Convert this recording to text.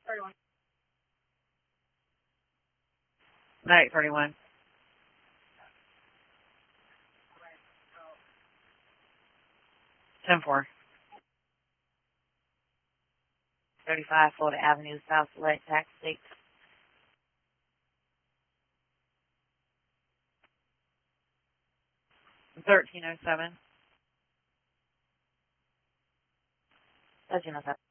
Night 31. Ten four. 35 Florida Avenue, South Select, Taxi. 1307. 1307.